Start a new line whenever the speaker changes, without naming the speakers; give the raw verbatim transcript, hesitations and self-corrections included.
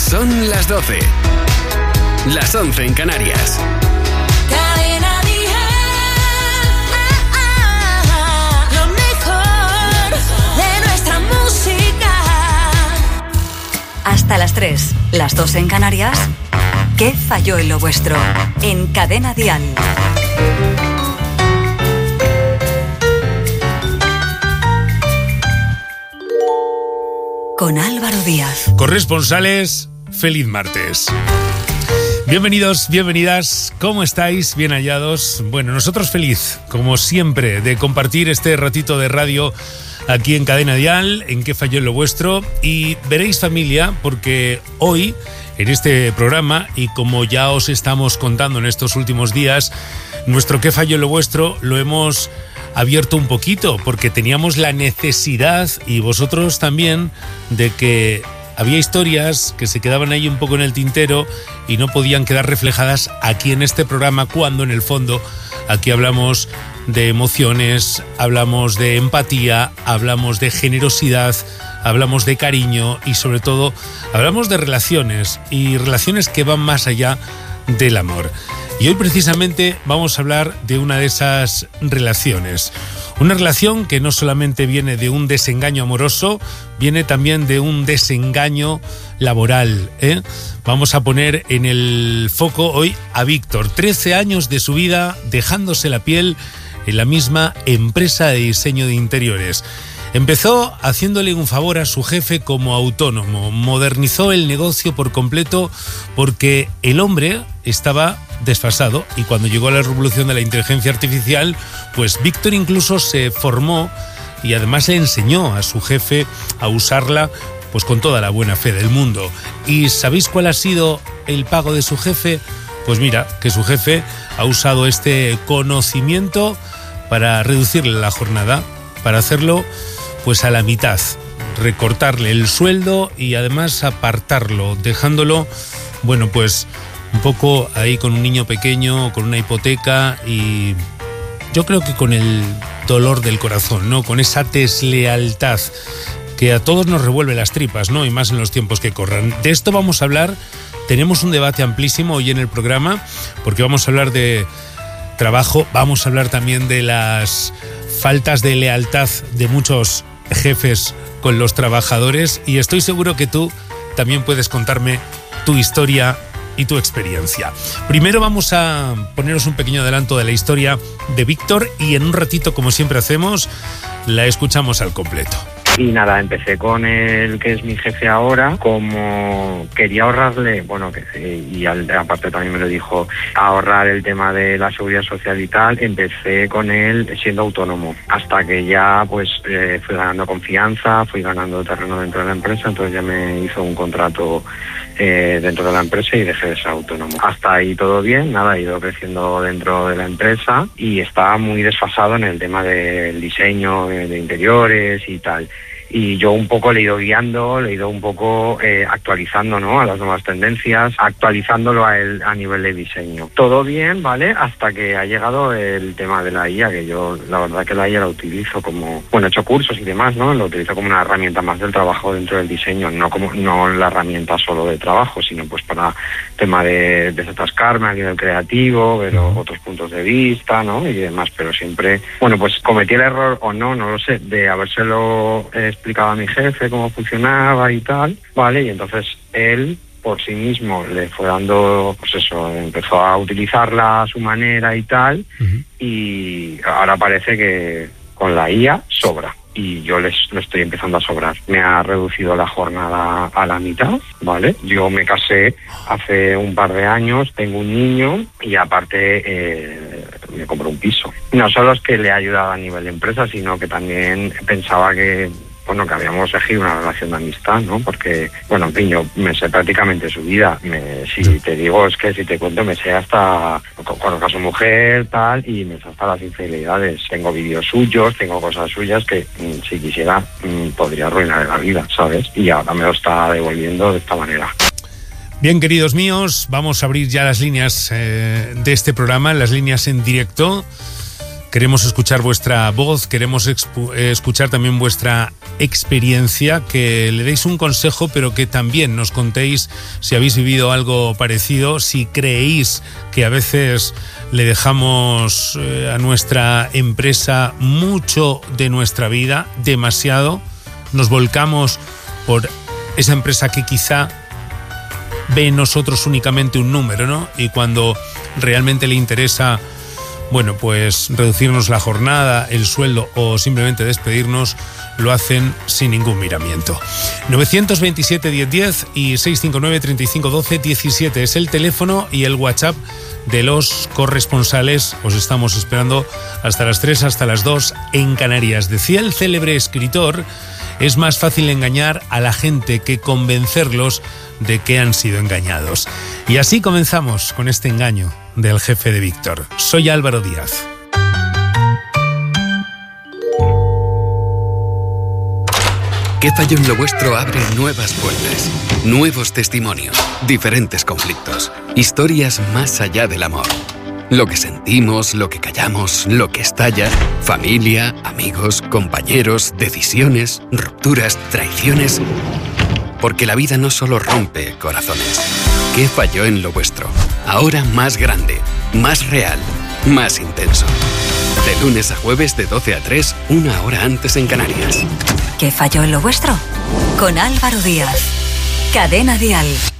Son las doce. Las once en Canarias.
Cadena Dial. Lo mejor de nuestra música.
Hasta las tres, las dos en Canarias. ¿Qué falló en lo vuestro? En Cadena Dial. Con Álvaro Díaz.
Corresponsales, feliz martes. Bienvenidos, bienvenidas, ¿cómo estáis? Bien hallados. Bueno, nosotros feliz, como siempre, de compartir este ratito de radio aquí en Cadena Dial, en ¿Qué falló en lo vuestro? Y veréis, familia, porque hoy, en este programa, y como ya os estamos contando en estos últimos días, nuestro ¿Qué falló en lo vuestro? Lo hemos abierto un poquito, porque teníamos la necesidad, y vosotros también, de que había historias que se quedaban ahí un poco en el tintero y no podían quedar reflejadas aquí en este programa, cuando en el fondo aquí hablamos de emociones, hablamos de empatía, hablamos de generosidad, hablamos de cariño y sobre todo hablamos de relaciones, y relaciones que van más allá del amor. Y hoy precisamente vamos a hablar de una de esas relaciones. Una relación que no solamente viene de un desengaño amoroso, viene también de un desengaño laboral, ¿eh? Vamos a poner en el foco hoy a Víctor. trece años de su vida dejándose la piel en la misma empresa de diseño de interiores. Empezó haciéndole un favor a su jefe como autónomo. Modernizó el negocio por completo porque el hombre estaba desfasado, y cuando llegó la revolución de la inteligencia artificial, pues Víctor incluso se formó y además le enseñó a su jefe a usarla pues con toda la buena fe del mundo. ¿Y sabéis cuál ha sido el pago de su jefe? Pues mira, que su jefe ha usado este conocimiento para reducirle la jornada, para hacerlo pues a la mitad, recortarle el sueldo y además apartarlo, dejándolo, bueno, pues un poco ahí con un niño pequeño, con una hipoteca, y yo creo que con el dolor del corazón, ¿no? Con esa deslealtad que a todos nos revuelve las tripas, ¿no? Y más en los tiempos que corran. De esto vamos a hablar. Tenemos un debate amplísimo hoy en el programa, porque vamos a hablar de trabajo, vamos a hablar también de las faltas de lealtad de muchos jefes con los trabajadores, y estoy seguro que tú también puedes contarme tu historia y tu experiencia. Primero vamos a poneros un pequeño adelanto de la historia de Víctor, y en un ratito, como siempre hacemos, la escuchamos al completo.
Y nada, empecé con el que es mi jefe ahora, como quería ahorrarle, bueno, que y al, aparte también me lo dijo, ahorrar el tema de la seguridad social y tal, empecé con él siendo autónomo, hasta que ya pues eh, fui ganando confianza, fui ganando terreno dentro de la empresa, entonces ya me hizo un contrato eh, dentro de la empresa y dejé de ser autónomo. Hasta ahí todo bien, nada, he ido creciendo dentro de la empresa y estaba muy desfasado en el tema del diseño de, de interiores y tal. Y yo un poco le he ido guiando, le he ido un poco eh, actualizando, ¿no?, a las nuevas tendencias, actualizándolo a, él, a nivel de diseño. Todo bien, ¿vale? Hasta que ha llegado el tema de la I A, que yo la verdad que la I A la utilizo como, bueno, he hecho cursos y demás, ¿no? Lo utilizo como una herramienta más del trabajo dentro del diseño, no como no la herramienta solo de trabajo, sino pues para tema de desatascarme a nivel creativo, ver otros puntos de vista, ¿no?, y demás, pero siempre, bueno, pues cometí el error, o no, no lo sé, de habérselo eh, explicaba a mi jefe cómo funcionaba y tal, ¿vale? Y entonces él por sí mismo le fue dando, pues eso, empezó a utilizarla a su manera y tal, uh-huh. Y ahora parece que con la I A sobra. Y yo les lo estoy empezando a sobrar. Me ha reducido la jornada a la mitad, ¿vale? Yo me casé hace un par de años, tengo un niño y aparte eh, me compré un piso. No solo es que le ha ayudado a nivel de empresa, sino que también pensaba que, bueno, que habíamos elegido una relación de amistad, ¿no? Porque, bueno, en fin, yo me sé prácticamente su vida. Me, si te digo, es que si te cuento, me sé hasta, conozco a su mujer, tal, y me sé hasta las infidelidades. Tengo vídeos suyos, tengo cosas suyas que, si quisiera, podría arruinar la vida, ¿sabes? Y ahora me lo está devolviendo de esta manera.
Bien, queridos míos, vamos a abrir ya las líneas eh, de este programa, las líneas en directo. Queremos escuchar vuestra voz, queremos expu- escuchar también vuestra experiencia, que le deis un consejo, pero que también nos contéis si habéis vivido algo parecido, si creéis que a veces le dejamos eh, a nuestra empresa mucho de nuestra vida, demasiado, nos volcamos por esa empresa que quizá ve en nosotros únicamente un número, ¿no? Y cuando realmente le interesa, bueno, pues reducirnos la jornada, el sueldo o simplemente despedirnos, lo hacen sin ningún miramiento. nueve dos siete, diez diez y seis cinco nueve, treinta y cinco, doce, diecisiete es el teléfono y el WhatsApp de los corresponsales. Os estamos esperando hasta las tres, hasta las dos en Canarias. Decía el célebre escritor: es más fácil engañar a la gente que convencerlos de que han sido engañados. Y así comenzamos con este engaño del jefe de Víctor. Soy Álvaro Díaz.
¿Qué falló en lo vuestro? Abre nuevas puertas, nuevos testimonios, diferentes conflictos, historias más allá del amor. Lo que sentimos, lo que callamos, lo que estalla, familia, amigos, compañeros, decisiones, rupturas, traiciones. Porque la vida no solo rompe corazones. ¿Qué falló en lo vuestro? Ahora más grande, más real, más intenso. De lunes a jueves de doce a tres, una hora antes en Canarias.
¿Qué falló en lo vuestro? Con Álvaro Díaz. Cadena Dial.